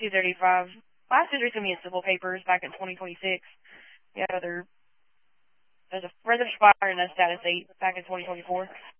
235. Last is recent municipal papers back in 2026. Yeah, there's a residential fire and a status 8 back in 2024.